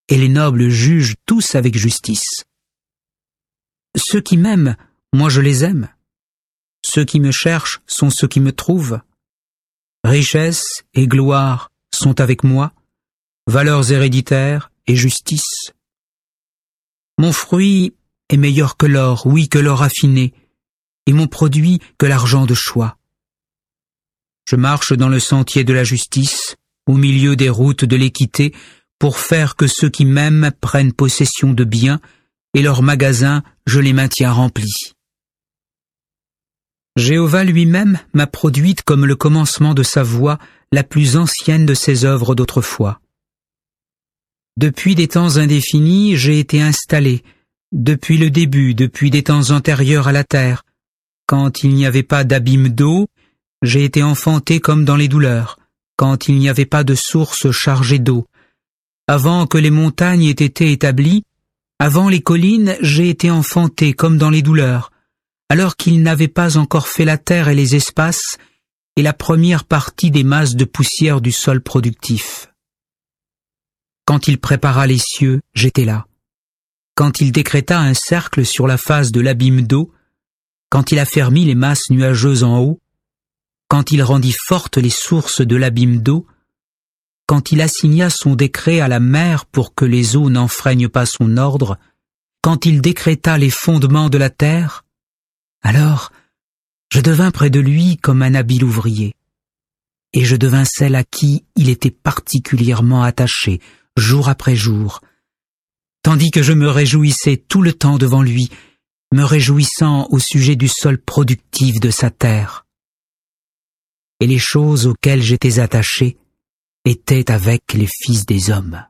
et les nobles jugent tous avec justice. Ceux qui m'aiment, moi je les aime. Ceux qui me cherchent sont ceux qui me trouvent. Richesse et gloire sont avec moi, valeurs héréditaires et justice. Mon fruit est meilleur que l'or, oui, que l'or affiné, et mon produit que l'argent de choix. Je marche dans le sentier de la justice, au milieu des routes de l'équité, pour faire que ceux qui m'aiment prennent possession de biens, et leurs magasins, je les maintiens remplis. Jéhovah lui-même m'a produite comme le commencement de sa voix, la plus ancienne de ses œuvres d'autrefois. Depuis des temps indéfinis, j'ai été installé, depuis le début, depuis des temps antérieurs à la terre. Quand il n'y avait pas d'abîme d'eau, j'ai été enfanté comme dans les douleurs, quand il n'y avait pas de source chargée d'eau. Avant que les montagnes aient été établies, avant les collines, j'ai été enfanté comme dans les douleurs, alors qu'il n'avait pas encore fait la terre et les espaces, et la première partie des masses de poussière du sol productif. Quand il prépara les cieux, j'étais là. Quand il décréta un cercle sur la face de l'abîme d'eau, quand il affermit les masses nuageuses en haut, quand il rendit fortes les sources de l'abîme d'eau, quand il assigna son décret à la mer pour que les eaux n'enfreignent pas son ordre, quand il décréta les fondements de la terre, alors je devins près de lui comme un habile ouvrier, et je devins celle à qui il était particulièrement attaché, jour après jour, tandis que je me réjouissais tout le temps devant lui, me réjouissant au sujet du sol productif de sa terre. Et les choses auxquelles j'étais attaché étaient avec les fils des hommes.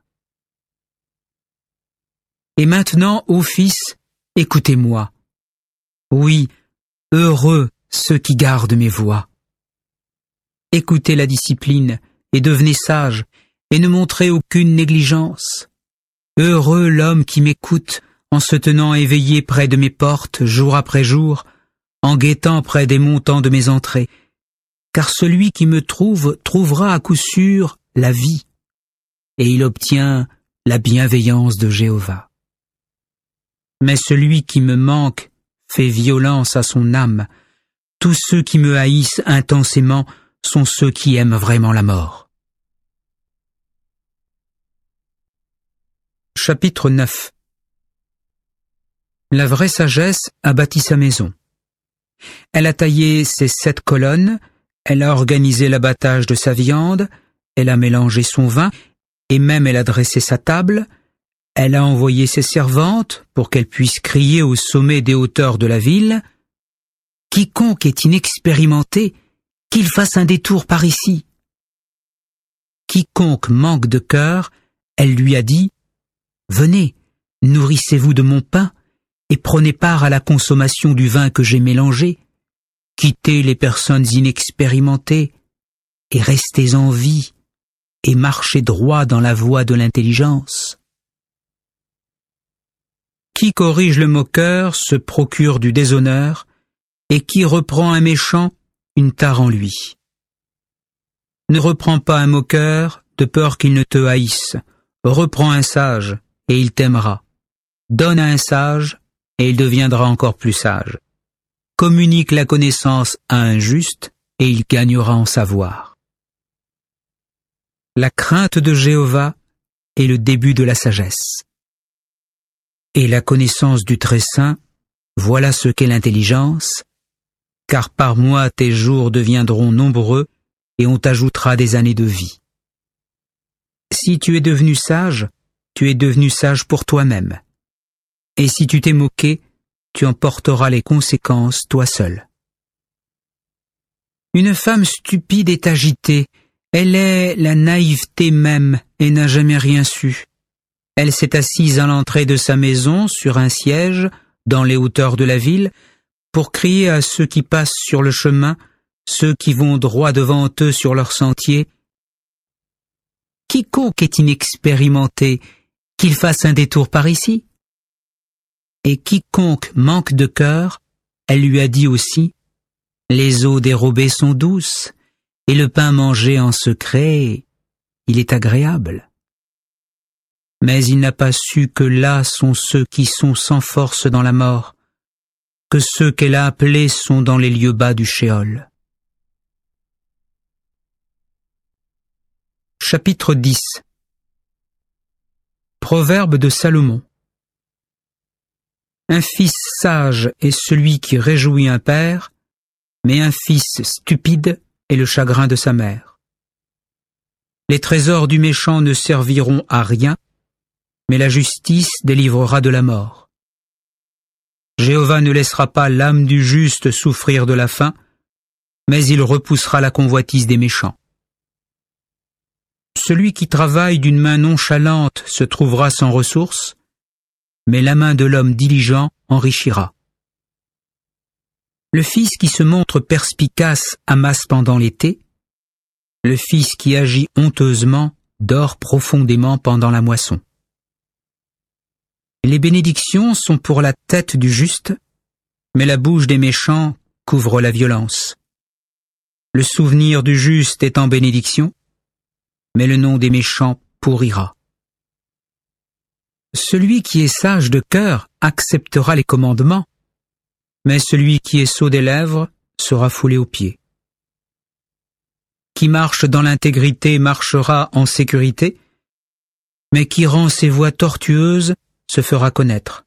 Et maintenant, ô fils, écoutez-moi. Oui, heureux ceux qui gardent mes voies. Écoutez la discipline et devenez sages, et ne montrez aucune négligence. Heureux l'homme qui m'écoute en se tenant éveillé près de mes portes jour après jour, en guettant près des montants de mes entrées, car celui qui me trouve trouvera à coup sûr la vie, et il obtient la bienveillance de Jéhovah. Mais celui qui me manque fait violence à son âme. Tous ceux qui me haïssent intensément sont ceux qui aiment vraiment la mort. Chapitre 9. La vraie sagesse a bâti sa maison. Elle a taillé ses 7 colonnes, elle a organisé l'abattage de sa viande, elle a mélangé son vin, et même elle a dressé sa table, elle a envoyé ses servantes pour qu'elles puissent crier au sommet des hauteurs de la ville « Quiconque est inexpérimenté, qu'il fasse un détour par ici. » Quiconque manque de cœur, elle lui a dit « Venez, nourrissez-vous de mon pain, et prenez part à la consommation du vin que j'ai mélangé. Quittez les personnes inexpérimentées, et restez en vie, et marchez droit dans la voie de l'intelligence. Qui corrige le moqueur se procure du déshonneur, et qui reprend un méchant, une tare en lui. Ne reprends pas un moqueur, de peur qu'il ne te haïsse. Reprends un sage, et il t'aimera. Donne à un sage, et il deviendra encore plus sage. Communique la connaissance à un juste, et il gagnera en savoir. La crainte de Jéhovah est le début de la sagesse. Et la connaissance du Très-Saint, voilà ce qu'est l'intelligence, car par moi tes jours deviendront nombreux, et on t'ajoutera des années de vie. Si tu es devenu sage pour toi-même. Et si tu t'es moqué, tu en porteras les conséquences toi seul. Une femme stupide est agitée, elle est la naïveté même et n'a jamais rien su. Elle s'est assise à l'entrée de sa maison sur un siège dans les hauteurs de la ville pour crier à ceux qui passent sur le chemin, ceux qui vont droit devant eux sur leur sentier. Quiconque est inexpérimenté, qu'il fasse un détour par ici. Et quiconque manque de cœur, elle lui a dit aussi, les eaux dérobées sont douces, et le pain mangé en secret, il est agréable. mais il n'a pas su que là sont ceux qui sont sans force dans la mort, que ceux qu'elle a appelés sont dans les lieux bas du Sheol. Chapitre 10. Proverbe de Salomon. Un fils sage est celui qui réjouit un père, mais un fils stupide est le chagrin de sa mère. Les trésors du méchant ne serviront à rien, mais la justice délivrera de la mort. Jéhovah ne laissera pas l'âme du juste souffrir de la faim, mais il repoussera la convoitise des méchants. Celui qui travaille d'une main nonchalante se trouvera sans ressources, mais la main de l'homme diligent enrichira. Le fils qui se montre perspicace amasse pendant l'été, le fils qui agit honteusement dort profondément pendant la moisson. Les bénédictions sont pour la tête du juste, mais la bouche des méchants couvre la violence. Le souvenir du juste est en bénédiction, mais le nom des méchants pourrira. Celui qui est sage de cœur acceptera les commandements, mais celui qui est sot des lèvres sera foulé aux pieds. Qui marche dans l'intégrité marchera en sécurité, mais qui rend ses voies tortueuses se fera connaître.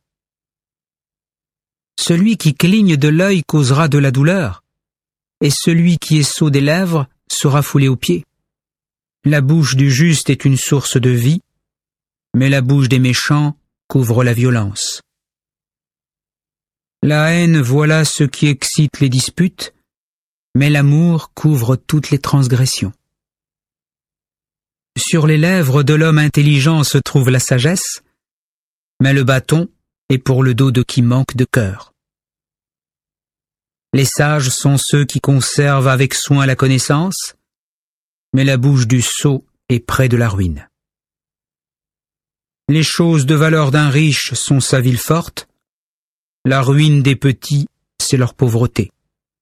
Celui qui cligne de l'œil causera de la douleur, et celui qui est sot des lèvres sera foulé aux pieds. La bouche du juste est une source de vie, mais la bouche des méchants couvre la violence. La haine, voilà ce qui excite les disputes, mais l'amour couvre toutes les transgressions. Sur les lèvres de l'homme intelligent se trouve la sagesse, mais le bâton est pour le dos de qui manque de cœur. Les sages sont ceux qui conservent avec soin la connaissance, mais la bouche du sot est près de la ruine. Les choses de valeur d'un riche sont sa ville forte, la ruine des petits, c'est leur pauvreté.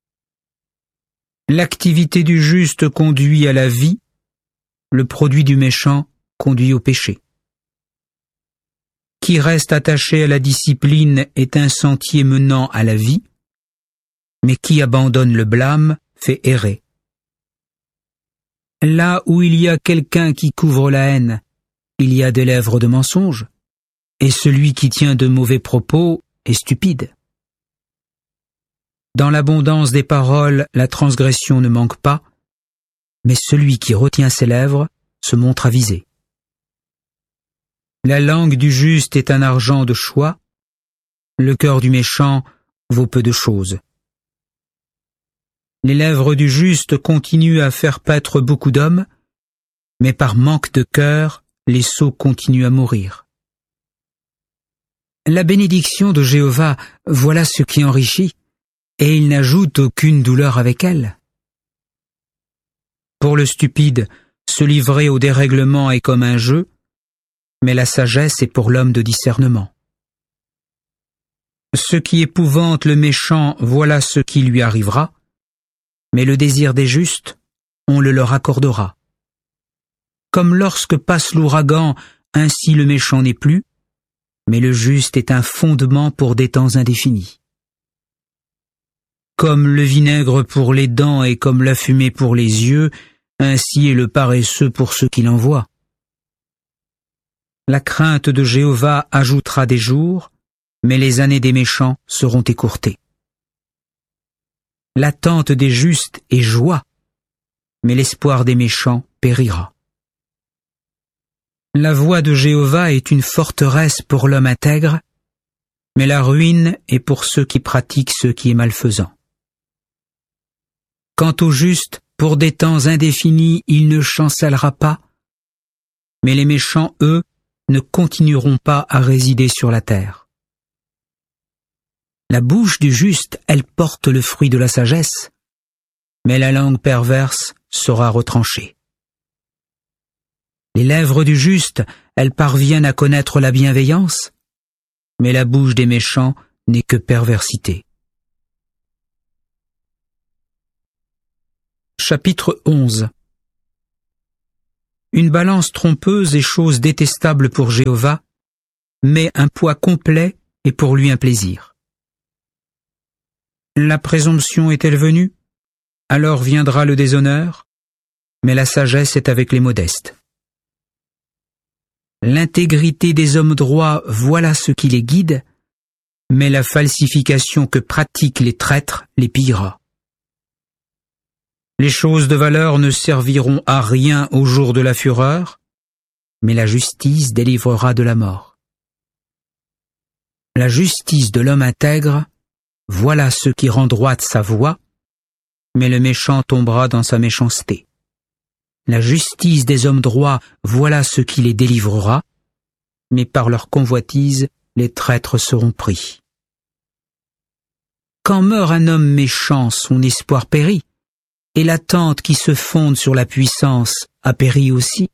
L'activité du juste conduit à la vie, le produit du méchant conduit au péché. Qui reste attaché à la discipline est un sentier menant à la vie, mais qui abandonne le blâme fait errer. Là où il y a quelqu'un qui couvre la haine, il y a des lèvres de mensonge, et celui qui tient de mauvais propos est stupide. Dans l'abondance des paroles, la transgression ne manque pas, mais celui qui retient ses lèvres se montre avisé. La langue du juste est un argent de choix, le cœur du méchant vaut peu de choses. Les lèvres du juste continuent à faire paître beaucoup d'hommes, mais par manque de cœur, les sots continuent à mourir. La bénédiction de Jéhovah, voilà ce qui enrichit, et il n'ajoute aucune douleur avec elle. Pour le stupide, se livrer au dérèglement est comme un jeu, mais la sagesse est pour l'homme de discernement. Ce qui épouvante le méchant, voilà ce qui lui arrivera, mais le désir des justes, on le leur accordera. Comme lorsque passe l'ouragan, ainsi le méchant n'est plus, mais le juste est un fondement pour des temps indéfinis. Comme le vinaigre pour les dents et comme la fumée pour les yeux, ainsi est le paresseux pour ceux qui l'envoient. La crainte de Jéhovah ajoutera des jours, mais les années des méchants seront écourtées. L'attente des justes est joie, mais l'espoir des méchants périra. La voie de Jéhovah est une forteresse pour l'homme intègre, mais la ruine est pour ceux qui pratiquent ce qui est malfaisant. Quant au juste, pour des temps indéfinis, il ne chancellera pas, mais les méchants, eux, ne continueront pas à résider sur la terre. La bouche du juste, elle porte le fruit de la sagesse, mais la langue perverse sera retranchée. Les lèvres du juste, elles parviennent à connaître la bienveillance, mais la bouche des méchants n'est que perversité. Chapitre 11. Une balance trompeuse est chose détestable pour Jéhovah, mais un poids complet est pour lui un plaisir. La présomption est-elle venue? Alors viendra le déshonneur, mais la sagesse est avec les modestes. L'intégrité des hommes droits, voilà ce qui les guide, mais la falsification que pratiquent les traîtres les pillera. Les choses de valeur ne serviront à rien au jour de la fureur, mais la justice délivrera de la mort. La justice de l'homme intègre, voilà ce qui rend droite sa voie, mais le méchant tombera dans sa méchanceté. La justice des hommes droits, voilà ce qui les délivrera, mais par leur convoitise, les traîtres seront pris. Quand meurt un homme méchant, son espoir périt, et l'attente qui se fonde sur la puissance a péri aussi.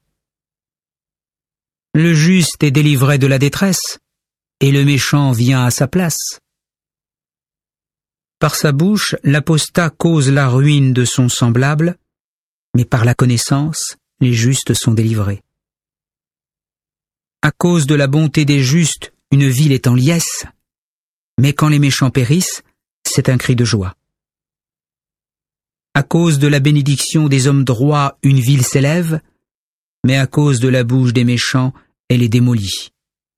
Le juste est délivré de la détresse, et le méchant vient à sa place. Par sa bouche, l'apostat cause la ruine de son semblable, mais par la connaissance, les justes sont délivrés. À cause de la bonté des justes, une ville est en liesse, mais quand les méchants périssent, c'est un cri de joie. À cause de la bénédiction des hommes droits, une ville s'élève, mais à cause de la bouche des méchants, elle est démolie.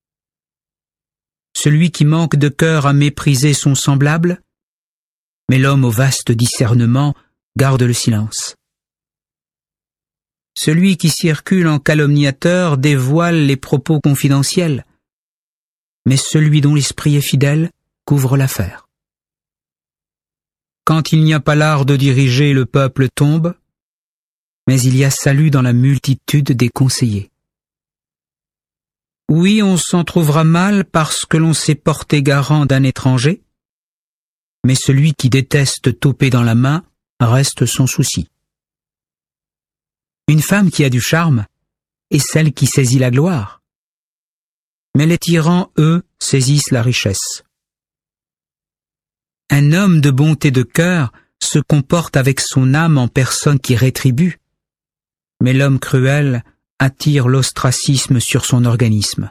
Celui qui manque de cœur a méprisé son semblable, mais l'homme au vaste discernement garde le silence. Celui qui circule en calomniateur dévoile les propos confidentiels, mais celui dont l'esprit est fidèle couvre l'affaire. Quand il n'y a pas l'art de diriger, le peuple tombe, mais il y a salut dans la multitude des conseillers. Oui, on s'en trouvera mal parce que l'on s'est porté garant d'un étranger, mais celui qui déteste toper dans la main reste sans souci. Une femme qui a du charme est celle qui saisit la gloire, mais les tyrans, eux, saisissent la richesse. Un homme de bonté de cœur se comporte avec son âme en personne qui rétribue, mais l'homme cruel attire l'ostracisme sur son organisme.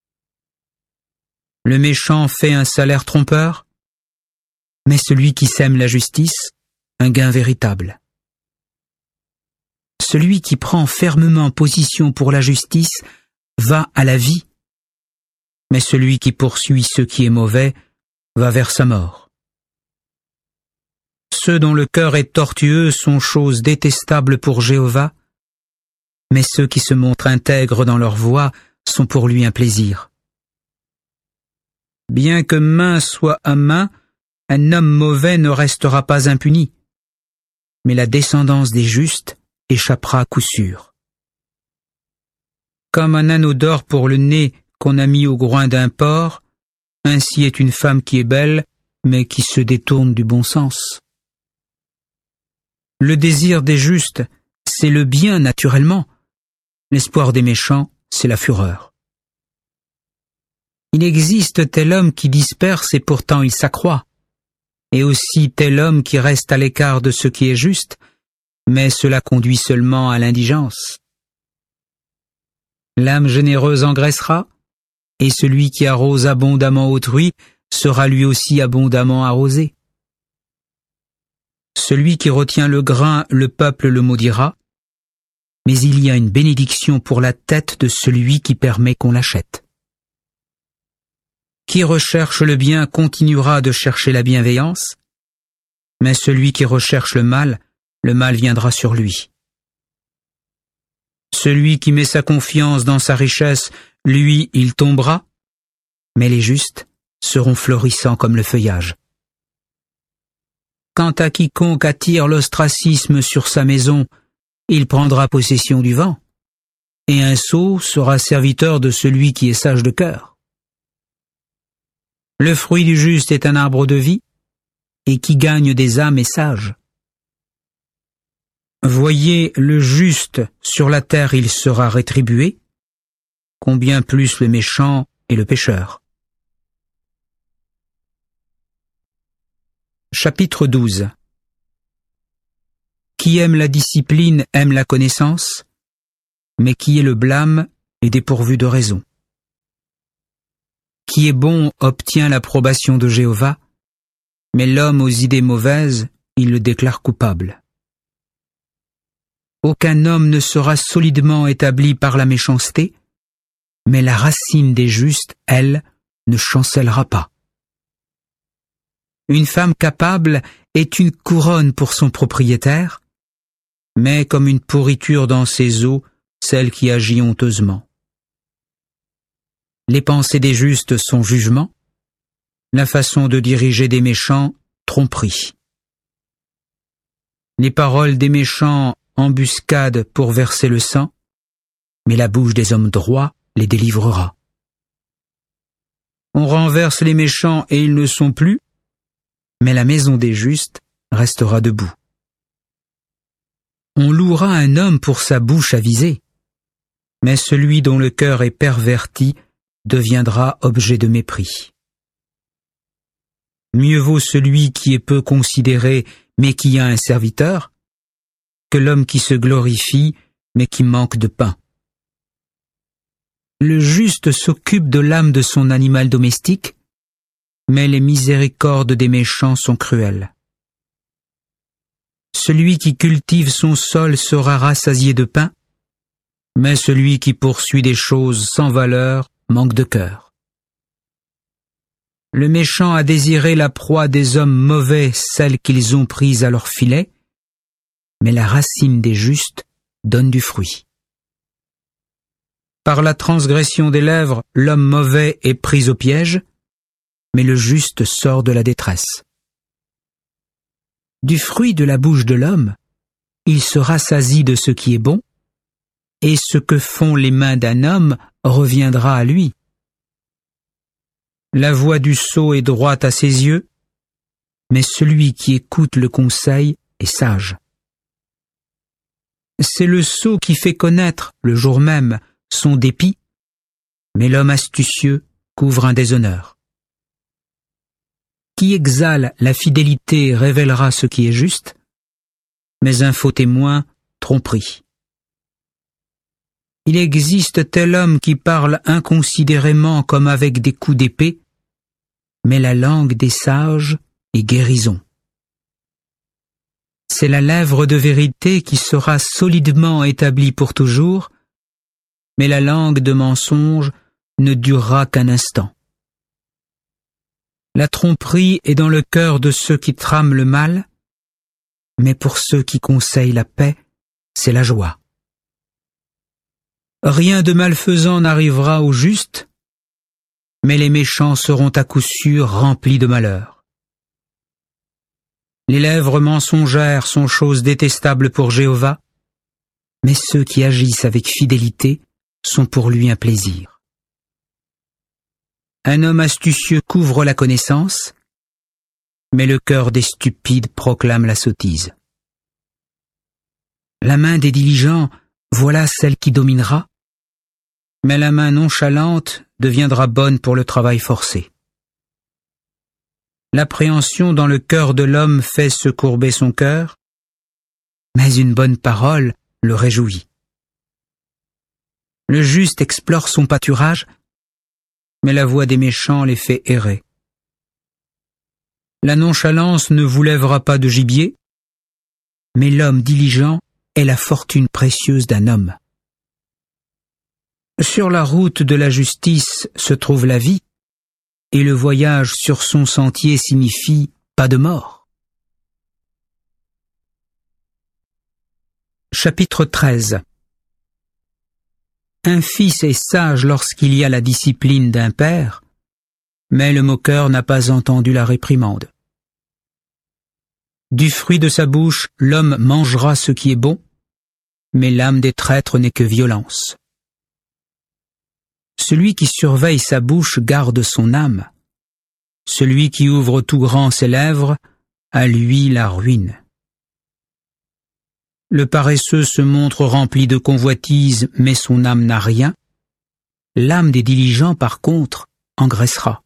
Le méchant fait un salaire trompeur, mais celui qui sème la justice, un gain véritable. Celui qui prend fermement position pour la justice va à la vie, mais celui qui poursuit ce qui est mauvais va vers sa mort. Ceux dont le cœur est tortueux sont choses détestables pour Jéhovah, mais ceux qui se montrent intègres dans leur voie sont pour lui un plaisir. Bien que main soit à main, un homme mauvais ne restera pas impuni, mais la descendance des justes échappera à coup sûr. Comme un anneau d'or pour le nez qu'on a mis au groin d'un porc, ainsi est une femme qui est belle, mais qui se détourne du bon sens. Le désir des justes, c'est le bien naturellement. L'espoir des méchants, c'est la fureur. Il existe tel homme qui disperse et pourtant il s'accroît, et aussi tel homme qui reste à l'écart de ce qui est juste, mais cela conduit seulement à l'indigence. L'âme généreuse engraissera, et celui qui arrose abondamment autrui sera lui aussi abondamment arrosé. Celui qui retient le grain, le peuple le maudira, mais il y a une bénédiction pour la tête de celui qui permet qu'on l'achète. Qui recherche le bien continuera de chercher la bienveillance, mais celui qui recherche le mal viendra sur lui. Celui qui met sa confiance dans sa richesse, lui, il tombera, mais les justes seront florissants comme le feuillage. Quant à quiconque attire l'ostracisme sur sa maison, il prendra possession du vent, et un sot sera serviteur de celui qui est sage de cœur. Le fruit du juste est un arbre de vie, et qui gagne des âmes est sage. Voyez le juste sur la terre, il sera rétribué, combien plus le méchant et le pécheur. Chapitre 12. Qui aime la discipline aime la connaissance, mais qui est le blâme est dépourvu de raison. Qui est bon obtient l'approbation de Jéhovah, mais l'homme aux idées mauvaises, il le déclare coupable. Aucun homme ne sera solidement établi par la méchanceté, mais la racine des justes, elle, ne chancellera pas. Une femme capable est une couronne pour son propriétaire, mais comme une pourriture dans ses os, celle qui agit honteusement. Les pensées des justes sont jugement, la façon de diriger des méchants, tromperie. Les paroles des méchants, embuscade pour verser le sang, mais la bouche des hommes droits les délivrera. On renverse les méchants et ils ne sont plus, mais la maison des justes restera debout. On louera un homme pour sa bouche avisée, mais celui dont le cœur est perverti deviendra objet de mépris. Mieux vaut celui qui est peu considéré, mais qui a un serviteur, que l'homme qui se glorifie, mais qui manque de pain. Le juste s'occupe de l'âme de son animal domestique, mais les miséricordes des méchants sont cruelles. Celui qui cultive son sol sera rassasié de pain, mais celui qui poursuit des choses sans valeur manque de cœur. Le méchant a désiré la proie des hommes mauvais, celle qu'ils ont prise à leur filet, mais la racine des justes donne du fruit. Par la transgression des lèvres, l'homme mauvais est pris au piège, mais le juste sort de la détresse. Du fruit de la bouche de l'homme, il se rassasie de ce qui est bon, et ce que font les mains d'un homme reviendra à lui. La voix du sot est droite à ses yeux, mais celui qui écoute le conseil est sage. C'est le sot qui fait connaître, le jour même, son dépit, mais l'homme astucieux couvre un déshonneur. Qui exale la fidélité révélera ce qui est juste, mais un faux témoin tromperie. Il existe tel homme qui parle inconsidérément comme avec des coups d'épée, mais la langue des sages est guérison. C'est la lèvre de vérité qui sera solidement établie pour toujours, mais la langue de mensonge ne durera qu'un instant. La tromperie est dans le cœur de ceux qui trament le mal, mais pour ceux qui conseillent la paix, c'est la joie. Rien de malfaisant n'arrivera au juste, mais les méchants seront à coup sûr remplis de malheur. Les lèvres mensongères sont choses détestables pour Jéhovah, mais ceux qui agissent avec fidélité sont pour lui un plaisir. Un homme astucieux couvre la connaissance, mais le cœur des stupides proclame la sottise. La main des diligents, voilà celle qui dominera, mais la main nonchalante deviendra bonne pour le travail forcé. L'appréhension dans le cœur de l'homme fait se courber son cœur, mais une bonne parole le réjouit. Le juste explore son pâturage, mais la voix des méchants les fait errer. La nonchalance ne vous lèvera pas de gibier, mais l'homme diligent est la fortune précieuse d'un homme. Sur la route de la justice se trouve la vie, et le voyage sur son sentier signifie pas de mort. Chapitre 13. Un fils est sage lorsqu'il y a la discipline d'un père, mais le moqueur n'a pas entendu la réprimande. Du fruit de sa bouche, l'homme mangera ce qui est bon, mais l'âme des traîtres n'est que violence. Celui qui surveille sa bouche garde son âme. Celui qui ouvre tout grand ses lèvres, à lui la ruine. Le paresseux se montre rempli de convoitise, mais son âme n'a rien. L'âme des diligents, par contre, engraissera.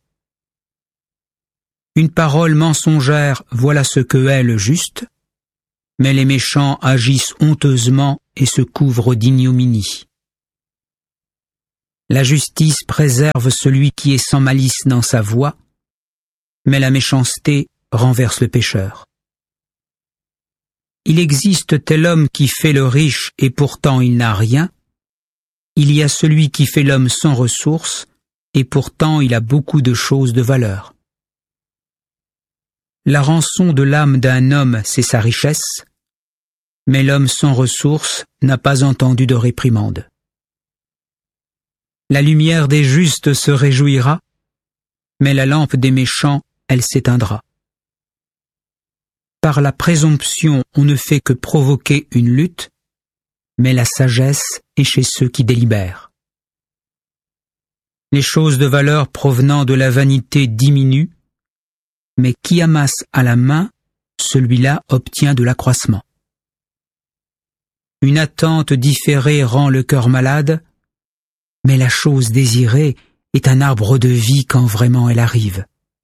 Une parole mensongère, voilà ce que est le juste, mais les méchants agissent honteusement et se couvrent d'ignominie. La justice préserve celui qui est sans malice dans sa voie, mais la méchanceté renverse le pécheur. Il existe tel homme qui fait le riche et pourtant il n'a rien. Il y a celui qui fait l'homme sans ressources et pourtant il a beaucoup de choses de valeur. La rançon de l'âme d'un homme, c'est sa richesse, mais l'homme sans ressources n'a pas entendu de réprimande. La lumière des justes se réjouira, mais la lampe des méchants, elle s'éteindra. Par la présomption, on ne fait que provoquer une lutte, mais la sagesse est chez ceux qui délibèrent. Les choses de valeur provenant de la vanité diminuent, mais qui amasse à la main, celui-là obtient de l'accroissement. Une attente différée rend le cœur malade, mais la chose désirée est un arbre de vie quand vraiment elle arrive.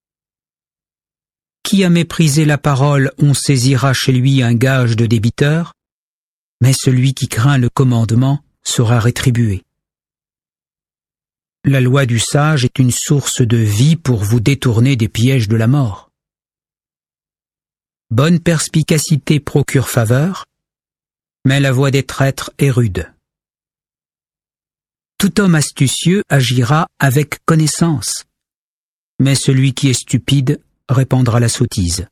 Qui a méprisé la parole, on saisira chez lui un gage de débiteur, mais celui qui craint le commandement sera rétribué. La loi du sage est une source de vie pour vous détourner des pièges de la mort. Bonne perspicacité procure faveur, mais la voie des traîtres est rude. Tout homme astucieux agira avec connaissance, mais celui qui est stupide répandra la sottise.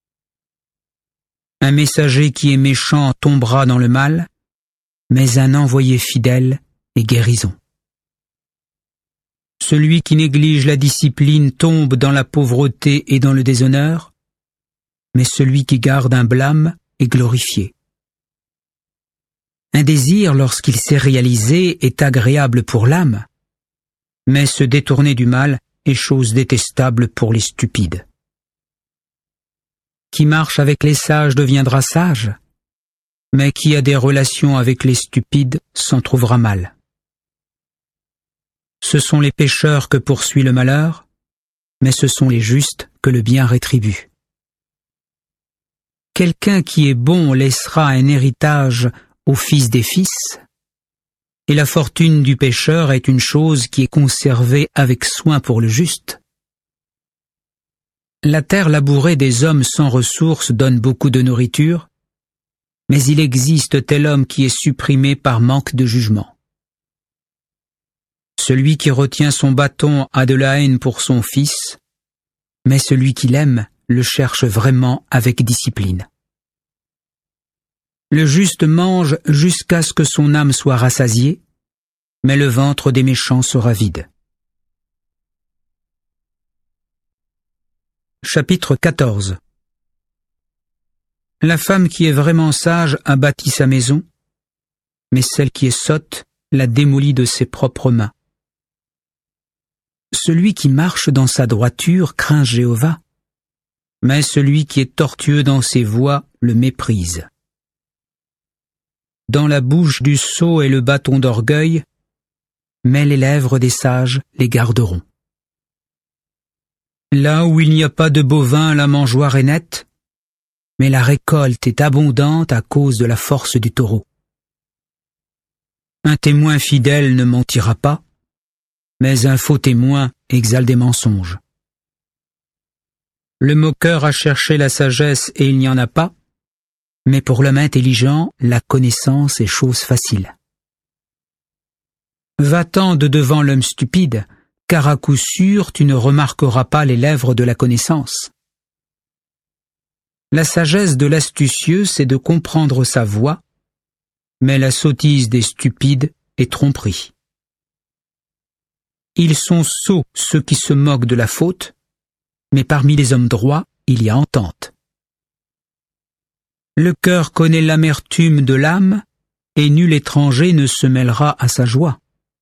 Un messager qui est méchant tombera dans le mal, mais un envoyé fidèle est guérison. Celui qui néglige la discipline tombe dans la pauvreté et dans le déshonneur, mais celui qui garde un blâme est glorifié. Un désir, lorsqu'il s'est réalisé, est agréable pour l'âme, mais se détourner du mal est chose détestable pour les stupides. Qui marche avec les sages deviendra sage, mais qui a des relations avec les stupides s'en trouvera mal. Ce sont les pécheurs que poursuit le malheur, mais ce sont les justes que le bien rétribue. Quelqu'un qui est bon laissera un héritage au fils des fils, et la fortune du pécheur est une chose qui est conservée avec soin pour le juste. La terre labourée des hommes sans ressources donne beaucoup de nourriture, mais il existe tel homme qui est supprimé par manque de jugement. Celui qui retient son bâton a de la haine pour son fils, mais celui qui l'aime le cherche vraiment avec discipline. Le juste mange jusqu'à ce que son âme soit rassasiée, mais le ventre des méchants sera vide. Chapitre 14. La femme qui est vraiment sage a bâti sa maison, mais celle qui est sotte la démolit de ses propres mains. Celui qui marche dans sa droiture craint Jéhovah, mais celui qui est tortueux dans ses voies le méprise. Dans la bouche du sot est le bâton d'orgueil, mais les lèvres des sages les garderont. Là où il n'y a pas de bovin, la mangeoire est nette, mais la récolte est abondante à cause de la force du taureau. Un témoin fidèle ne mentira pas, mais un faux témoin exhale des mensonges. Le moqueur a cherché la sagesse et il n'y en a pas, mais pour l'homme intelligent, la connaissance est chose facile. Va-t'en de devant l'homme stupide, car à coup sûr tu ne remarqueras pas les lèvres de la connaissance. La sagesse de l'astucieux, c'est de comprendre sa voie, mais la sottise des stupides est tromperie. Ils sont sots ceux qui se moquent de la faute, mais parmi les hommes droits, il y a entente. Le cœur connaît l'amertume de l'âme, et nul étranger ne se mêlera à sa joie.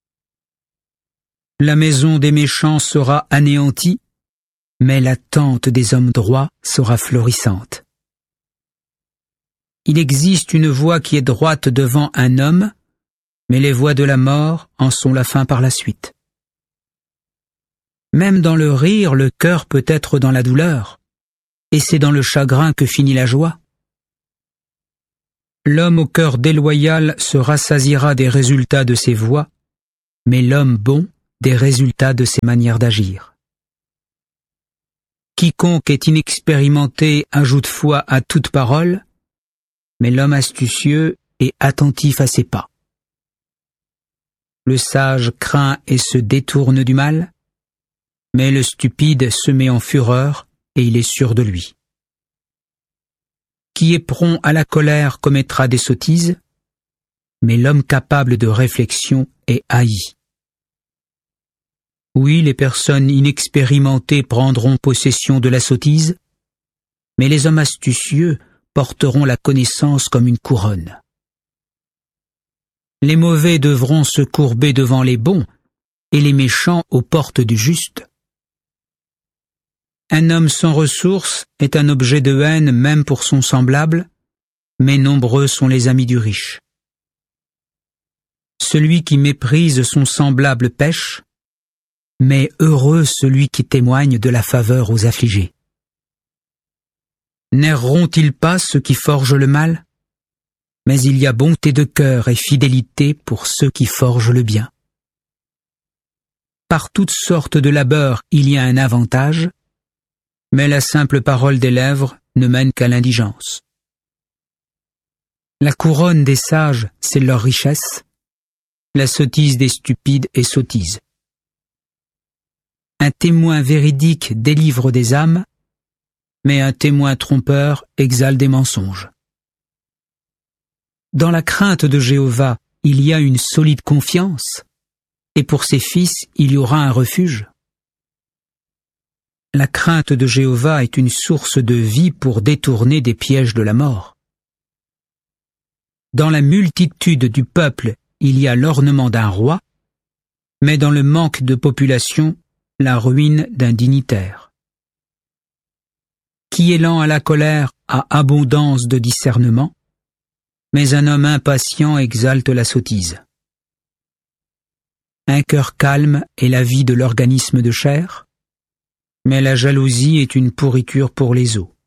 La maison des méchants sera anéantie, mais la tente des hommes droits sera florissante. Il existe une voie qui est droite devant un homme, mais les voies de la mort en sont la fin par la suite. Même dans le rire, le cœur peut être dans la douleur, et c'est dans le chagrin que finit la joie. L'homme au cœur déloyal se rassasiera des résultats de ses voies, mais l'homme bon des résultats de ses manières d'agir. Quiconque est inexpérimenté ajoute foi à toute parole, mais l'homme astucieux est attentif à ses pas. Le sage craint et se détourne du mal, mais le stupide se met en fureur et il est sûr de lui. Qui est prompt à la colère commettra des sottises, mais l'homme capable de réflexion est haï. Oui, les personnes inexpérimentées prendront possession de la sottise, mais les hommes astucieux porteront la connaissance comme une couronne. Les mauvais devront se courber devant les bons, et les méchants aux portes du juste. Un homme sans ressources est un objet de haine même pour son semblable, mais nombreux sont les amis du riche. Celui qui méprise son semblable pêche, mais heureux celui qui témoigne de la faveur aux affligés. N'erreront-ils pas ceux qui forgent le mal? Mais il y a bonté de cœur et fidélité pour ceux qui forgent le bien. Par toutes sortes de labeurs il y a un avantage, mais la simple parole des lèvres ne mène qu'à l'indigence. La couronne des sages, c'est leur richesse, la sottise des stupides est sottise. Un témoin véridique délivre des âmes, mais un témoin trompeur exhale des mensonges. Dans la crainte de Jéhovah, il y a une solide confiance, et pour ses fils, il y aura un refuge. La crainte de Jéhovah est une source de vie pour détourner des pièges de la mort. Dans la multitude du peuple, il y a l'ornement d'un roi, mais dans le manque de population, la ruine d'un dignitaire. Qui est lent à la colère a abondance de discernement, mais un homme impatient exalte la sottise. Un cœur calme est la vie de l'organisme de chair, mais la jalousie est une pourriture pour les os.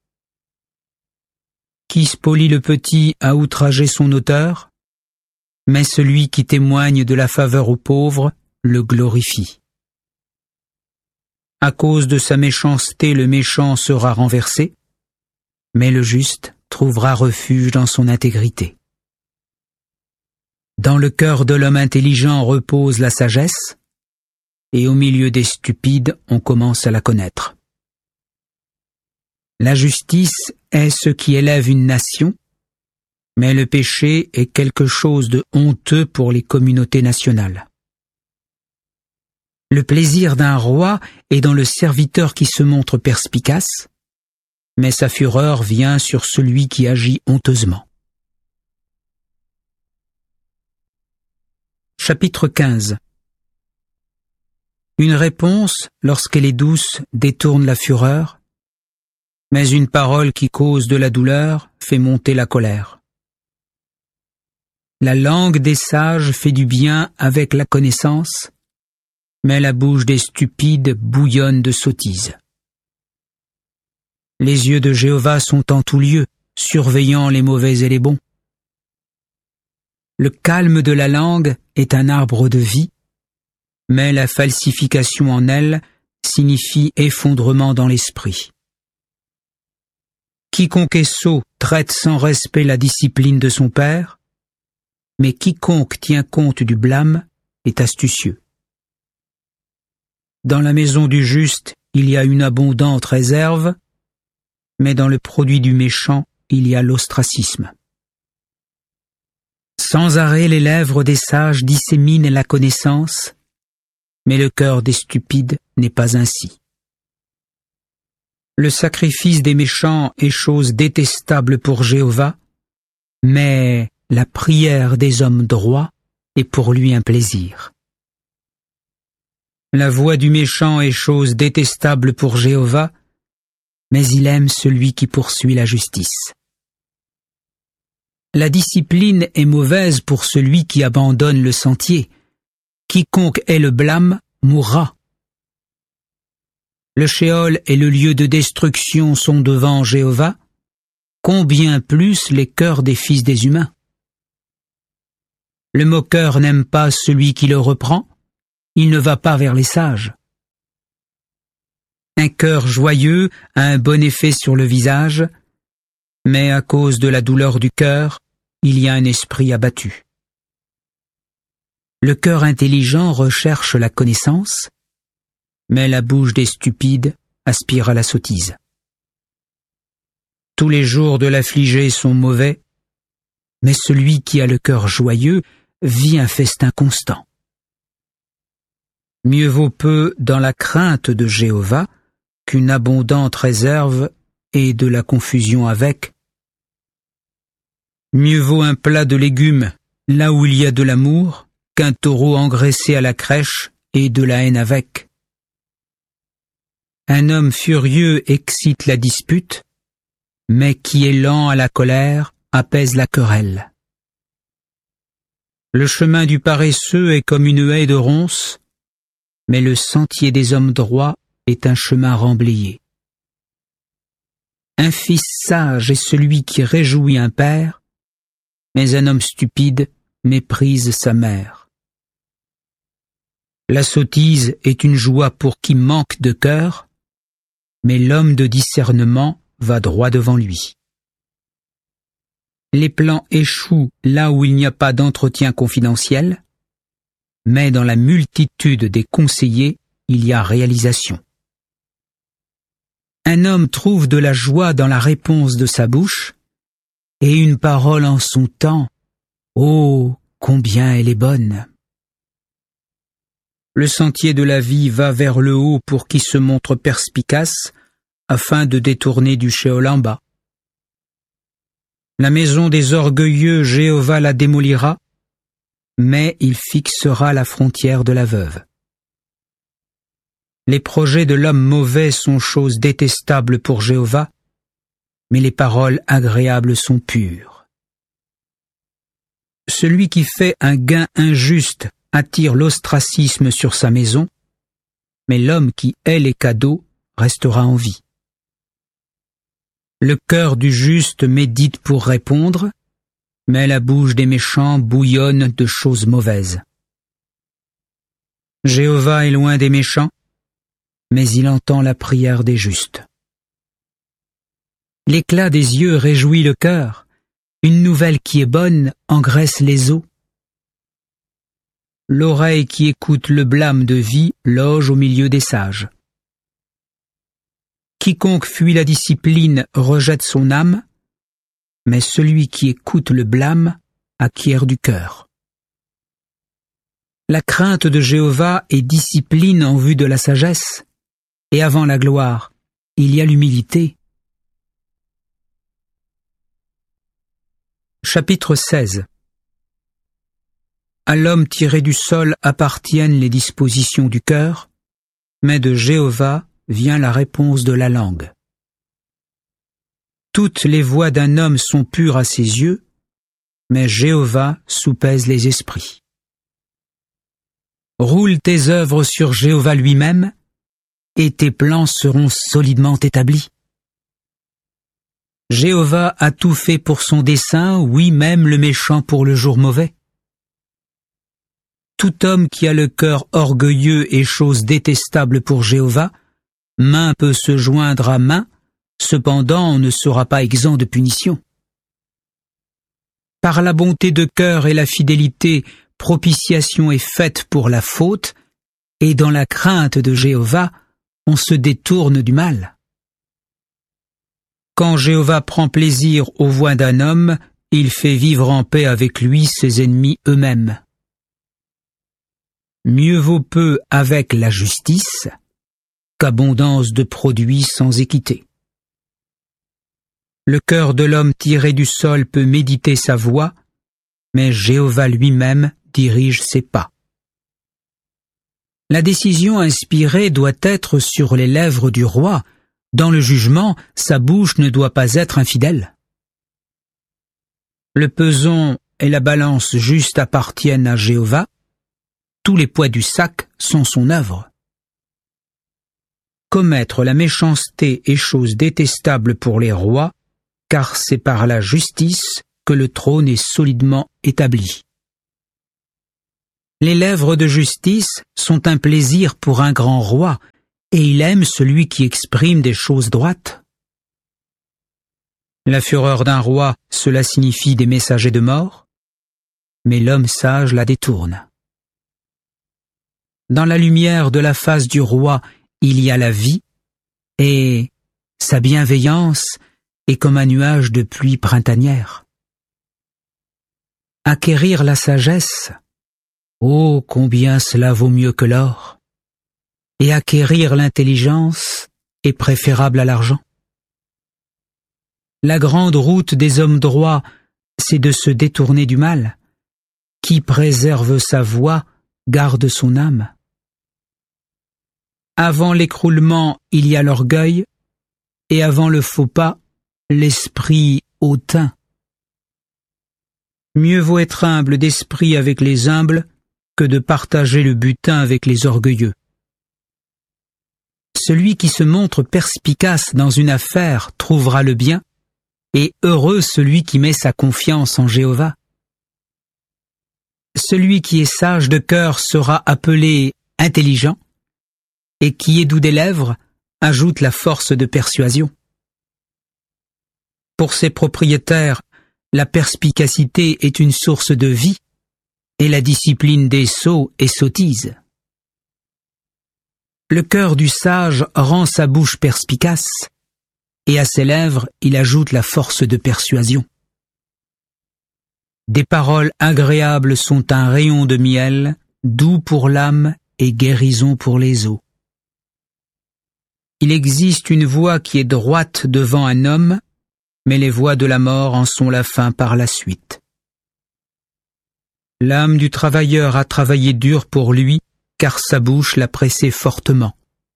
Qui spolie le petit a outragé son auteur, mais celui qui témoigne de la faveur aux pauvres le glorifie. À cause de sa méchanceté, le méchant sera renversé, mais le juste trouvera refuge dans son intégrité. Dans le cœur de l'homme intelligent repose la sagesse, et au milieu des stupides on commence à la connaître. La justice est ce qui élève une nation, mais le péché est quelque chose de honteux pour les communautés nationales. Le plaisir d'un roi est dans le serviteur qui se montre perspicace, mais sa fureur vient sur celui qui agit honteusement. Chapitre 15. Une réponse, lorsqu'elle est douce, détourne la fureur, mais une parole qui cause de la douleur fait monter la colère. La langue des sages fait du bien avec la connaissance, mais la bouche des stupides bouillonne de sottises. Les yeux de Jéhovah sont en tout lieu, surveillant les mauvais et les bons. Le calme de la langue est un arbre de vie, mais la falsification en elle signifie effondrement dans l'esprit. Quiconque est sot traite sans respect la discipline de son père, mais quiconque tient compte du blâme est astucieux. Dans la maison du juste, il y a une abondante réserve, mais dans le produit du méchant, il y a l'ostracisme. Sans arrêt, les lèvres des sages disséminent la connaissance, mais le cœur des stupides n'est pas ainsi. Le sacrifice des méchants est chose détestable pour Jéhovah, mais la prière des hommes droits est pour lui un plaisir. La voix du méchant est chose détestable pour Jéhovah, mais il aime celui qui poursuit la justice. La discipline est mauvaise pour celui qui abandonne le sentier. Quiconque ait le blâme mourra. Le Sheol et le lieu de destruction sont devant Jéhovah, combien plus les cœurs des fils des humains. Le moqueur n'aime pas celui qui le reprend, il ne va pas vers les sages. Un cœur joyeux a un bon effet sur le visage, mais à cause de la douleur du cœur, il y a un esprit abattu. Le cœur intelligent recherche la connaissance, mais la bouche des stupides aspire à la sottise. Tous les jours de l'affligé sont mauvais, mais celui qui a le cœur joyeux vit un festin constant. Mieux vaut peu dans la crainte de Jéhovah qu'une abondante réserve et de la confusion avec. Mieux vaut un plat de légumes là où il y a de l'amour qu'un taureau engraissé à la crèche et de la haine avec. Un homme furieux excite la dispute, mais qui est lent à la colère apaise la querelle. Le chemin du paresseux est comme une haie de ronces, mais le sentier des hommes droits est un chemin remblayé. Un fils sage est celui qui réjouit un père, mais un homme stupide méprise sa mère. La sottise est une joie pour qui manque de cœur, mais l'homme de discernement va droit devant lui. Les plans échouent là où il n'y a pas d'entretien confidentiel, mais dans la multitude des conseillers, il y a réalisation. Un homme trouve de la joie dans la réponse de sa bouche, et une parole en son temps, oh, combien elle est bonne! Le sentier de la vie va vers le haut pour qui se montre perspicace, afin de détourner du Sheol en bas. La maison des orgueilleux, Jéhovah la démolira, mais il fixera la frontière de la veuve. Les projets de l'homme mauvais sont choses détestables pour Jéhovah, mais les paroles agréables sont pures. Celui qui fait un gain injuste attire l'ostracisme sur sa maison, mais l'homme qui hait les cadeaux restera en vie. Le cœur du juste médite pour répondre, mais la bouche des méchants bouillonne de choses mauvaises. Jéhovah est loin des méchants, mais il entend la prière des justes. L'éclat des yeux réjouit le cœur, une nouvelle qui est bonne engraisse les os. L'oreille qui écoute le blâme de vie loge au milieu des sages. Quiconque fuit la discipline rejette son âme, mais celui qui écoute le blâme acquiert du cœur. La crainte de Jéhovah est discipline en vue de la sagesse, et avant la gloire, il y a l'humilité. Chapitre 16. À l'homme tiré du sol appartiennent les dispositions du cœur, mais de Jéhovah vient la réponse de la langue. Toutes les voies d'un homme sont pures à ses yeux, mais Jéhovah soupèse les esprits. Roule tes œuvres sur Jéhovah lui-même, et tes plans seront solidement établis. Jéhovah a tout fait pour son dessein, oui, même le méchant pour le jour mauvais. Tout homme qui a le cœur orgueilleux est chose détestable pour Jéhovah. Main peut se joindre à main, cependant on ne sera pas exempt de punition. Par la bonté de cœur et la fidélité, propitiation est faite pour la faute, et dans la crainte de Jéhovah, on se détourne du mal. Quand Jéhovah prend plaisir aux voies d'un homme, il fait vivre en paix avec lui ses ennemis eux-mêmes. Mieux vaut peu avec la justice qu'abondance de produits sans équité. Le cœur de l'homme tiré du sol peut méditer sa voie, mais Jéhovah lui-même dirige ses pas. La décision inspirée doit être sur les lèvres du roi. Dans le jugement, sa bouche ne doit pas être infidèle. Le peson et la balance juste appartiennent à Jéhovah. Tous les poids du sac sont son œuvre. Commettre la méchanceté est chose détestable pour les rois, car c'est par la justice que le trône est solidement établi. Les lèvres de justice sont un plaisir pour un grand roi, et il aime celui qui exprime des choses droites. La fureur d'un roi, cela signifie des messagers de mort, mais l'homme sage la détourne. Dans la lumière de la face du roi, il y a la vie, et sa bienveillance est comme un nuage de pluie printanière. Acquérir la sagesse, oh combien cela vaut mieux que l'or, et acquérir l'intelligence est préférable à l'argent. La grande route des hommes droits, c'est de se détourner du mal. Qui préserve sa voie, garde son âme. Avant l'écroulement, il y a l'orgueil, et avant le faux pas, l'esprit hautain. Mieux vaut être humble d'esprit avec les humbles que de partager le butin avec les orgueilleux. Celui qui se montre perspicace dans une affaire trouvera le bien, et heureux celui qui met sa confiance en Jéhovah. Celui qui est sage de cœur sera appelé intelligent, et qui est doux des lèvres ajoute la force de persuasion. Pour ses propriétaires, la perspicacité est une source de vie, et la discipline des sots est sottise. Le cœur du sage rend sa bouche perspicace, et à ses lèvres il ajoute la force de persuasion. Des paroles agréables sont un rayon de miel, doux pour l'âme et guérison pour les os. Il existe une voie qui est droite devant un homme, mais les voies de la mort en sont la fin par la suite. L'âme du travailleur a travaillé dur pour lui, car sa bouche l'a pressé fortement.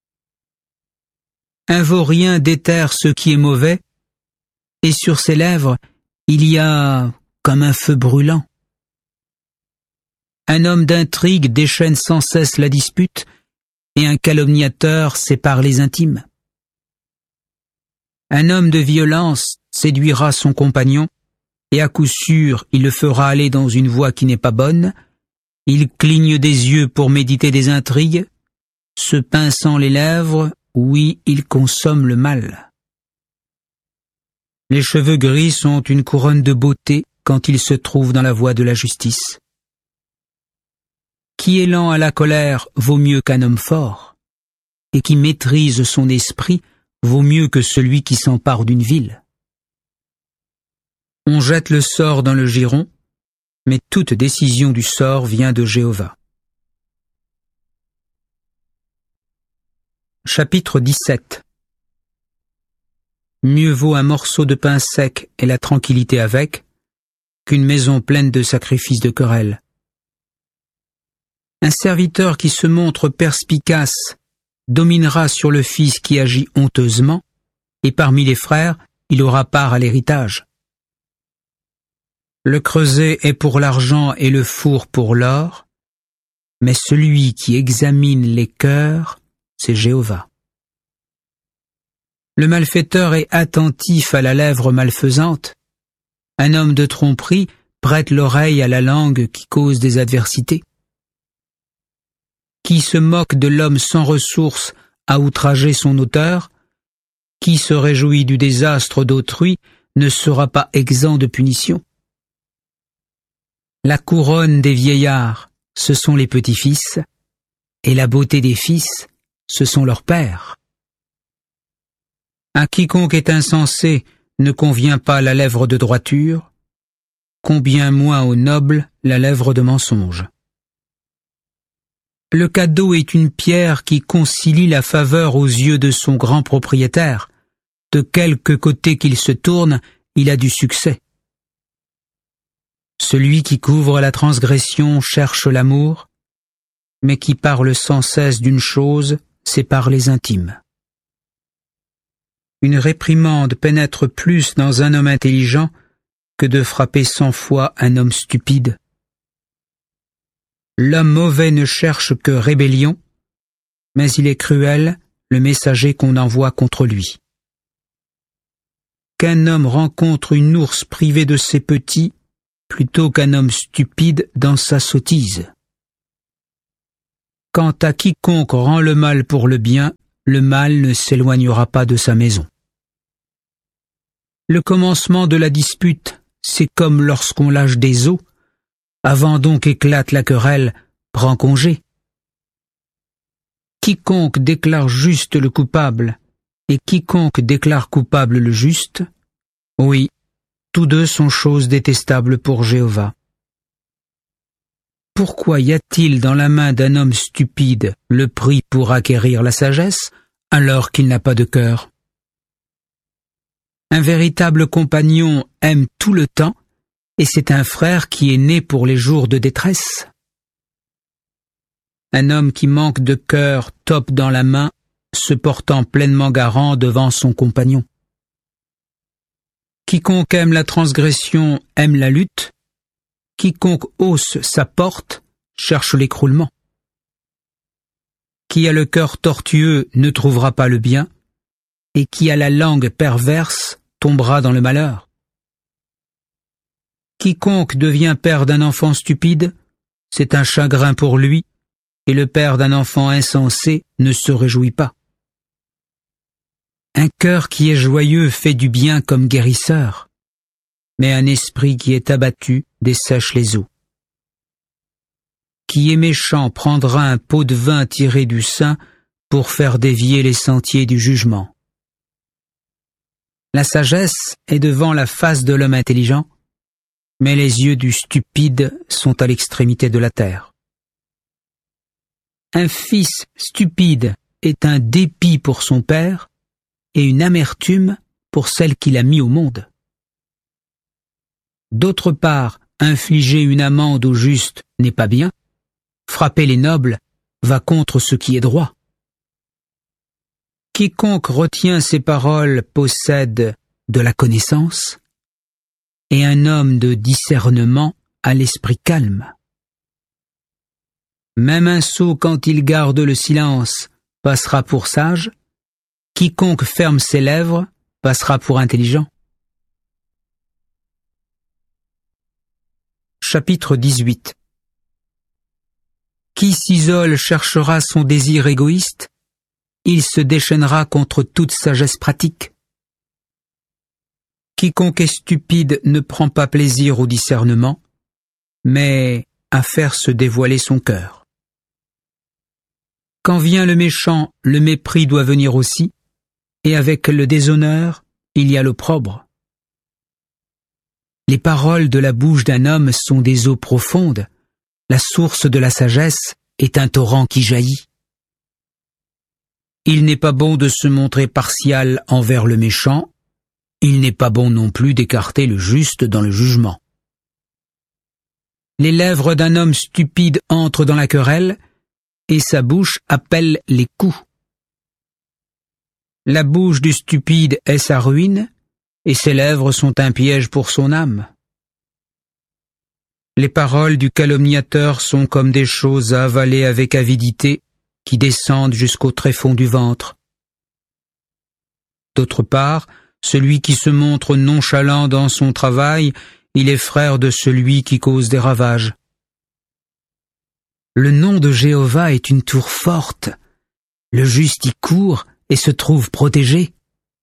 Un vaurien déterre ce qui est mauvais, et sur ses lèvres, il y a comme un feu brûlant. Un homme d'intrigue déchaîne sans cesse la dispute, et un calomniateur sépare les intimes. Un homme de violence séduira son compagnon, et à coup sûr il le fera aller dans une voie qui n'est pas bonne. Il cligne des yeux pour méditer des intrigues, se pinçant les lèvres, oui, il consomme le mal. Les cheveux gris sont une couronne de beauté quand il se trouve dans la voie de la justice. Qui est lent à la colère vaut mieux qu'un homme fort, et qui maîtrise son esprit vaut mieux que celui qui s'empare d'une ville. On jette le sort dans le giron, mais toute décision du sort vient de Jéhovah. Chapitre 17. Mieux vaut un morceau de pain sec et la tranquillité avec, qu'une maison pleine de sacrifices de querelle. Un serviteur qui se montre perspicace dominera sur le fils qui agit honteusement, et parmi les frères, il aura part à l'héritage. Le creuset est pour l'argent et le four pour l'or, mais celui qui examine les cœurs, c'est Jéhovah. Le malfaiteur est attentif à la lèvre malfaisante. Un homme de tromperie prête l'oreille à la langue qui cause des adversités. Qui se moque de l'homme sans ressources a outragé son auteur. Qui se réjouit du désastre d'autrui ne sera pas exempt de punition. La couronne des vieillards, ce sont les petits-fils, et la beauté des fils, ce sont leurs pères. À quiconque est insensé ne convient pas la lèvre de droiture, combien moins au noble la lèvre de mensonge. Le cadeau est une pierre qui concilie la faveur aux yeux de son grand propriétaire. De quelque côté qu'il se tourne, il a du succès. Celui qui couvre la transgression cherche l'amour, mais qui parle sans cesse d'une chose sépare les intimes. Une réprimande pénètre plus dans un homme intelligent que de frapper 100 fois un homme stupide. L'homme mauvais ne cherche que rébellion, mais il est cruel, le messager qu'on envoie contre lui. Qu'un homme rencontre une ours privée de ses petits, plutôt qu'un homme stupide dans sa sottise. Quant à quiconque rend le mal pour le bien, le mal ne s'éloignera pas de sa maison. Le commencement de la dispute, c'est comme lorsqu'on lâche des eaux. Avant donc éclate la querelle, prends congé. Quiconque déclare juste le coupable, et quiconque déclare coupable le juste, oui, tous deux sont choses détestables pour Jéhovah. Pourquoi y a-t-il dans la main d'un homme stupide le prix pour acquérir la sagesse, alors qu'il n'a pas de cœur? Un véritable compagnon aime tout le temps, et c'est un frère qui est né pour les jours de détresse. Un homme qui manque de cœur tope dans la main, se portant pleinement garant devant son compagnon. Quiconque aime la transgression aime la lutte, quiconque hausse sa porte cherche l'écroulement. Qui a le cœur tortueux ne trouvera pas le bien, et qui a la langue perverse tombera dans le malheur. Quiconque devient père d'un enfant stupide, c'est un chagrin pour lui, et le père d'un enfant insensé ne se réjouit pas. Un cœur qui est joyeux fait du bien comme guérisseur, mais un esprit qui est abattu dessèche les eaux. Qui est méchant prendra un pot de vin tiré du sein pour faire dévier les sentiers du jugement. La sagesse est devant la face de l'homme intelligent, mais les yeux du stupide sont à l'extrémité de la terre. Un fils stupide est un dépit pour son père et une amertume pour celle qu'il a mis au monde. D'autre part, infliger une amende au juste n'est pas bien, frapper les nobles va contre ce qui est droit. Quiconque retient ses paroles possède de la connaissance, et un homme de discernement a l'esprit calme. Même un sot, quand il garde le silence, passera pour sage, quiconque ferme ses lèvres passera pour intelligent. Chapitre 18. Qui s'isole cherchera son désir égoïste, il se déchaînera contre toute sagesse pratique. Quiconque est stupide ne prend pas plaisir au discernement, mais à faire se dévoiler son cœur. Quand vient le méchant, le mépris doit venir aussi, et avec le déshonneur, il y a l'opprobre. Les paroles de la bouche d'un homme sont des eaux profondes, la source de la sagesse est un torrent qui jaillit. Il n'est pas bon de se montrer partial envers le méchant, il n'est pas bon non plus d'écarter le juste dans le jugement. Les lèvres d'un homme stupide entrent dans la querelle, et sa bouche appelle les coups. La bouche du stupide est sa ruine, et ses lèvres sont un piège pour son âme. Les paroles du calomniateur sont comme des choses à avaler avec avidité, qui descendent jusqu'au tréfonds du ventre. D'autre part, celui qui se montre nonchalant dans son travail, il est frère de celui qui cause des ravages. Le nom de Jéhovah est une tour forte. Le juste y court et se trouve protégé.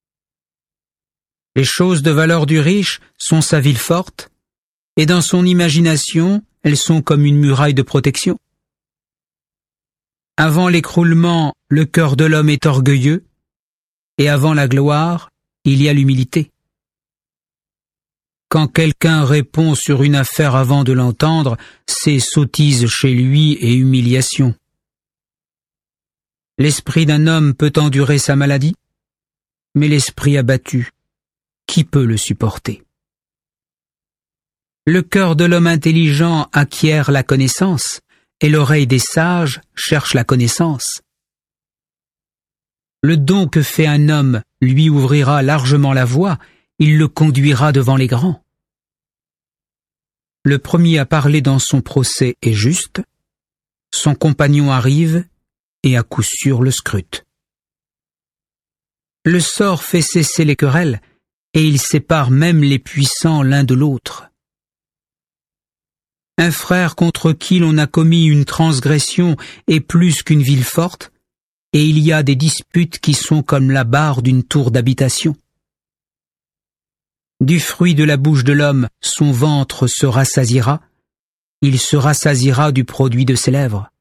Les choses de valeur du riche sont sa ville forte, et dans son imagination, elles sont comme une muraille de protection. Avant l'écroulement, le cœur de l'homme est orgueilleux, et avant la gloire, il y a l'humilité. Quand quelqu'un répond sur une affaire avant de l'entendre, c'est sottise chez lui et humiliation. L'esprit d'un homme peut endurer sa maladie, mais l'esprit abattu, qui peut le supporter? Le cœur de l'homme intelligent acquiert la connaissance, et l'oreille des sages cherche la connaissance. Le don que fait un homme lui ouvrira largement la voie, il le conduira devant les grands. Le premier à parler dans son procès est juste, son compagnon arrive et à coup sûr le scrute. Le sort fait cesser les querelles, et il sépare même les puissants l'un de l'autre. Un frère contre qui l'on a commis une transgression est plus qu'une ville forte, et il y a des disputes qui sont comme la barre d'une tour d'habitation. Du fruit de la bouche de l'homme, son ventre se rassasiera, il se rassasiera du produit de ses lèvres.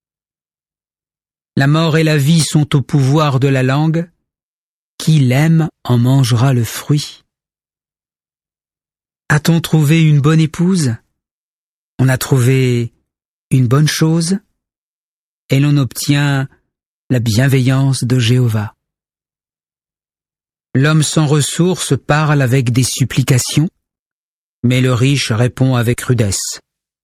La mort et la vie sont au pouvoir de la langue, qui l'aime en mangera le fruit. A-t-on trouvé une bonne épouse? On a trouvé une bonne chose, et l'on obtient la bienveillance de Jéhovah. L'homme sans ressources parle avec des supplications, mais le riche répond avec rudesse.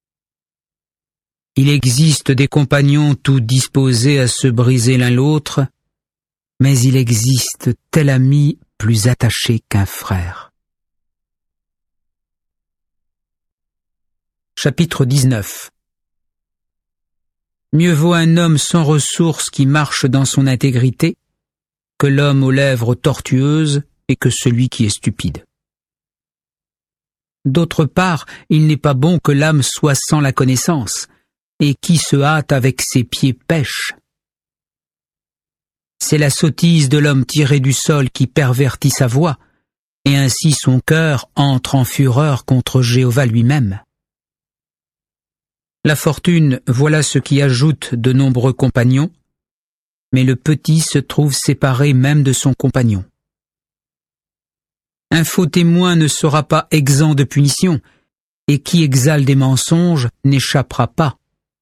Il existe des compagnons tout disposés à se briser l'un l'autre, mais il existe tel ami plus attaché qu'un frère. Chapitre 19. Mieux vaut un homme sans ressources qui marche dans son intégrité que l'homme aux lèvres tortueuses et que celui qui est stupide. D'autre part, il n'est pas bon que l'âme soit sans la connaissance, et qui se hâte avec ses pieds pêche. C'est la sottise de l'homme tiré du sol qui pervertit sa voix, et ainsi son cœur entre en fureur contre Jéhovah lui-même. La fortune, voilà ce qui ajoute de nombreux compagnons, mais le petit se trouve séparé même de son compagnon. Un faux témoin ne sera pas exempt de punition, et qui exhale des mensonges n'échappera pas.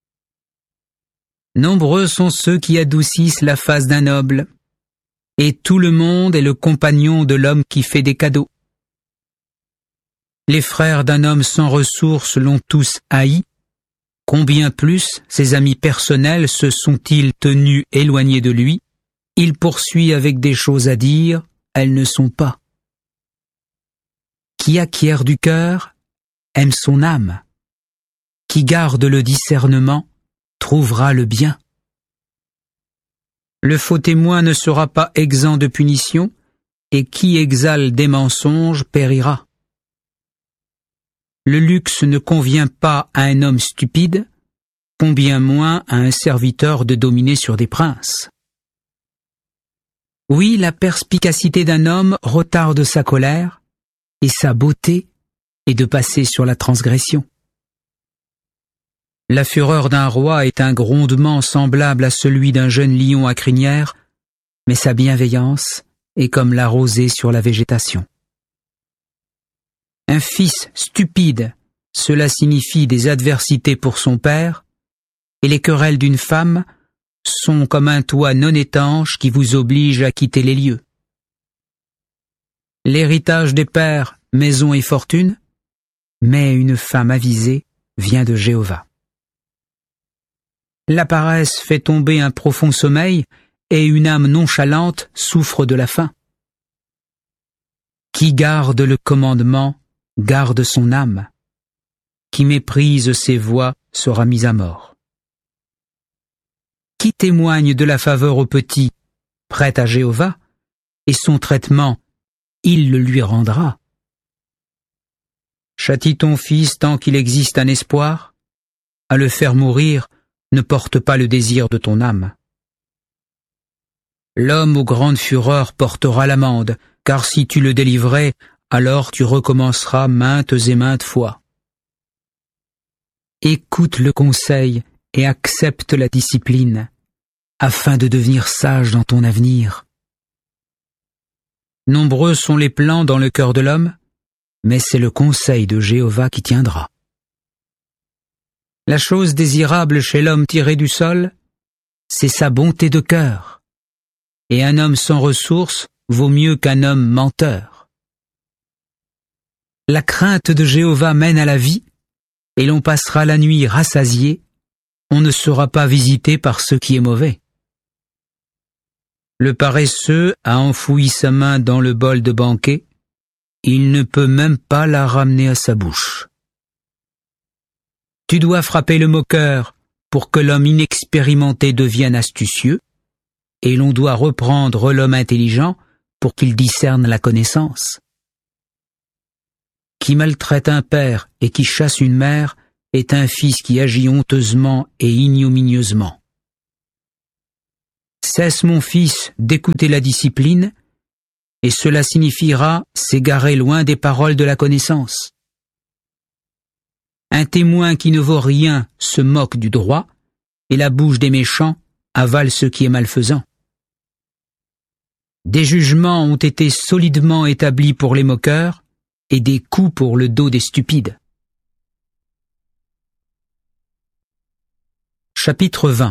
Nombreux sont ceux qui adoucissent la face d'un noble, et tout le monde est le compagnon de l'homme qui fait des cadeaux. Les frères d'un homme sans ressources l'ont tous haï, combien plus ses amis personnels se sont-ils tenus éloignés de lui? Il poursuit avec des choses à dire, elles ne sont pas. Qui acquiert du cœur aime son âme. Qui garde le discernement trouvera le bien. Le faux témoin ne sera pas exempt de punition, et qui exhale des mensonges périra. Le luxe ne convient pas à un homme stupide, combien moins à un serviteur de dominer sur des princes. Oui, la perspicacité d'un homme retarde sa colère, et sa beauté est de passer sur la transgression. La fureur d'un roi est un grondement semblable à celui d'un jeune lion à crinière, mais sa bienveillance est comme la rosée sur la végétation. Un fils stupide, cela signifie des adversités pour son père, et les querelles d'une femme sont comme un toit non étanche qui vous oblige à quitter les lieux. L'héritage des pères, maison et fortune, mais une femme avisée vient de Jéhovah. La paresse fait tomber un profond sommeil, et une âme nonchalante souffre de la faim. Qui garde le commandement garde son âme. Qui méprise ses voies sera mis à mort. Qui témoigne de la faveur au petit, prête à Jéhovah, et son traitement, il le lui rendra. Châtie ton fils tant qu'il existe un espoir, à le faire mourir, ne porte pas le désir de ton âme. L'homme aux grandes fureurs portera l'amende, car si tu le délivrais, alors tu recommenceras maintes et maintes fois. Écoute le conseil et accepte la discipline, afin de devenir sage dans ton avenir. Nombreux sont les plans dans le cœur de l'homme, mais c'est le conseil de Jéhovah qui tiendra. La chose désirable chez l'homme tiré du sol, c'est sa bonté de cœur, et un homme sans ressources vaut mieux qu'un homme menteur. La crainte de Jéhovah mène à la vie, et l'on passera la nuit rassasié, on ne sera pas visité par ce qui est mauvais. Le paresseux a enfoui sa main dans le bol de banquet, il ne peut même pas la ramener à sa bouche. Tu dois frapper le moqueur pour que l'homme inexpérimenté devienne astucieux, et l'on doit reprendre l'homme intelligent pour qu'il discerne la connaissance. Qui maltraite un père et qui chasse une mère est un fils qui agit honteusement et ignominieusement. Cesse, mon fils, d'écouter la discipline, et cela signifiera s'égarer loin des paroles de la connaissance. Un témoin qui ne vaut rien se moque du droit, et la bouche des méchants avale ce qui est malfaisant. Des jugements ont été solidement établis pour les moqueurs, et des coups pour le dos des stupides. Chapitre 20.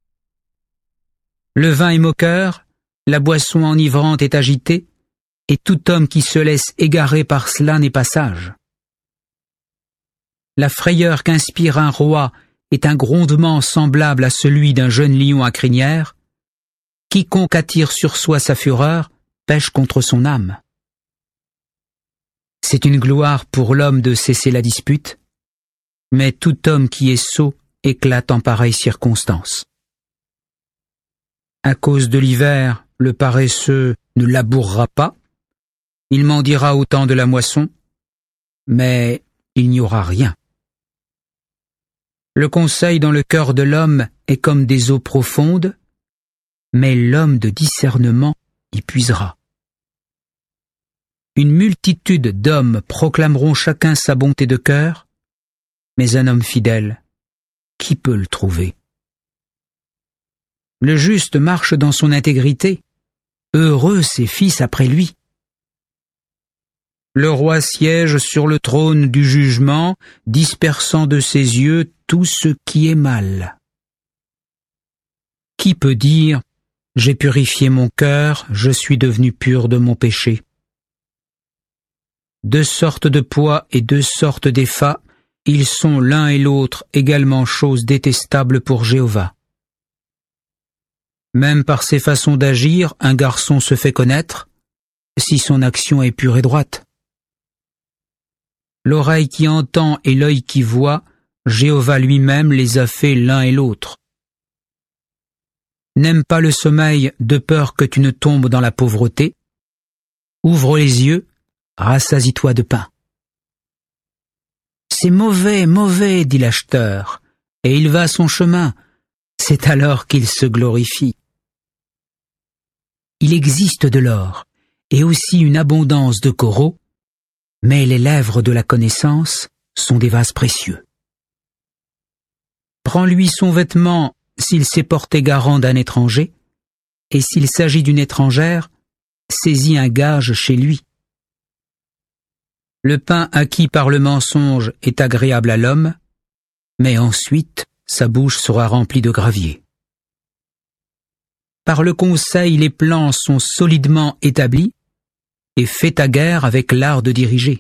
Le vin est moqueur, la boisson enivrante est agitée, et tout homme qui se laisse égarer par cela n'est pas sage. La frayeur qu'inspire un roi est un grondement semblable à celui d'un jeune lion à crinière. Quiconque attire sur soi sa fureur pèche contre son âme. C'est une gloire pour l'homme de cesser la dispute, mais tout homme qui est sot éclate en pareille circonstance. À cause de l'hiver, le paresseux ne labourera pas, il mendira au temps de la moisson, mais il n'y aura rien. Le conseil dans le cœur de l'homme est comme des eaux profondes, mais l'homme de discernement y puisera. Une multitude d'hommes proclameront chacun sa bonté de cœur, mais un homme fidèle, qui peut le trouver? Le juste marche dans son intégrité, heureux ses fils après lui. Le roi siège sur le trône du jugement, dispersant de ses yeux tout ce qui est mal. Qui peut dire « J'ai purifié mon cœur, je suis devenu pur de mon péché ». Deux sortes de poids et deux sortes d'effats, ils sont l'un et l'autre également choses détestables pour Jéhovah. Même par ses façons d'agir, un garçon se fait connaître, si son action est pure et droite. L'oreille qui entend et l'œil qui voit, Jéhovah lui-même les a fait l'un et l'autre. N'aime pas le sommeil de peur que tu ne tombes dans la pauvreté. Ouvre les yeux, rassasie-toi de pain. C'est mauvais, mauvais, dit l'acheteur, et il va à son chemin. C'est alors qu'il se glorifie. Il existe de l'or, et aussi une abondance de coraux, mais les lèvres de la connaissance sont des vases précieux. Prends-lui son vêtement s'il s'est porté garant d'un étranger, et s'il s'agit d'une étrangère, saisis un gage chez lui. Le pain acquis par le mensonge est agréable à l'homme, mais ensuite sa bouche sera remplie de gravier. Par le conseil, les plans sont solidement établis, et fais ta guerre avec l'art de diriger.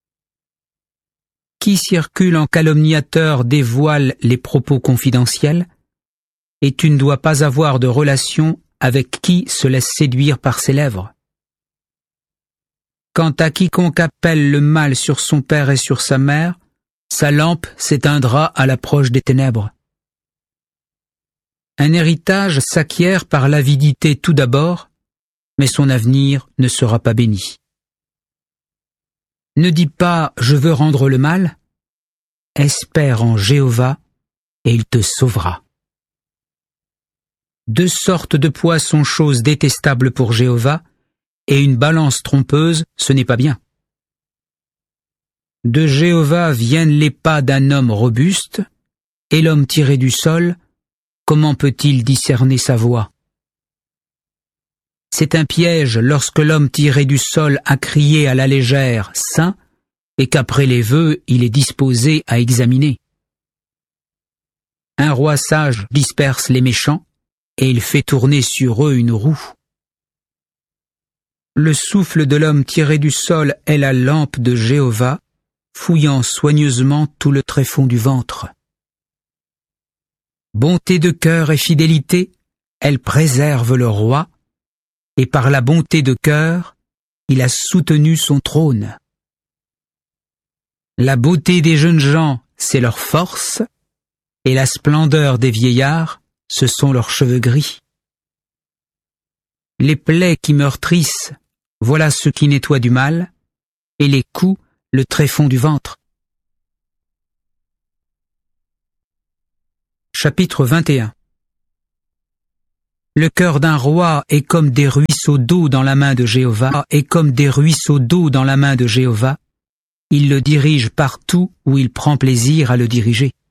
Qui circule en calomniateur dévoile les propos confidentiels, et tu ne dois pas avoir de relation avec qui se laisse séduire par ses lèvres. Quant à quiconque appelle le mal sur son père et sur sa mère, sa lampe s'éteindra à l'approche des ténèbres. Un héritage s'acquiert par l'avidité tout d'abord, mais son avenir ne sera pas béni. Ne dis pas « je veux rendre le mal », espère en Jéhovah et il te sauvera. Deux sortes de poids sont choses détestables pour Jéhovah, et une balance trompeuse, ce n'est pas bien. De Jéhovah viennent les pas d'un homme robuste, et l'homme tiré du sol, comment peut-il discerner sa voie? C'est un piège lorsque l'homme tiré du sol a crié à la légère « saint » et qu'après les vœux il est disposé à examiner. Un roi sage disperse les méchants, et il fait tourner sur eux une roue. Le souffle de l'homme tiré du sol est la lampe de Jéhovah, fouillant soigneusement tout le tréfonds du ventre. Bonté de cœur et fidélité, elle préserve le roi, et par la bonté de cœur, il a soutenu son trône. La beauté des jeunes gens, c'est leur force, et la splendeur des vieillards, ce sont leurs cheveux gris. Les plaies qui meurtrissent, voilà ce qui nettoie du mal, et les coups, le tréfonds du ventre. Chapitre 21. Le cœur d'un roi est comme des ruisseaux d'eau dans la main de Jéhovah, est comme des ruisseaux d'eau dans la main de Jéhovah. Il le dirige partout où il prend plaisir à le diriger.